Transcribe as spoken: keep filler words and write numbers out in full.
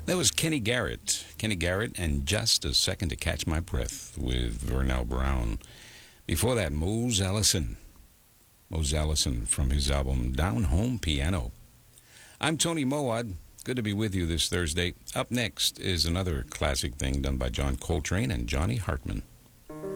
That was Kenny Garrett. Kenny Garrett and Just a Second to Catch My Breath with Vernell Brown. Before that, Mose Allison. Mose Allison from his album Down Home Piano. I'm Tony Mowat. Good to be with you this Thursday. Up next is another classic thing done by John Coltrane and Johnny Hartman.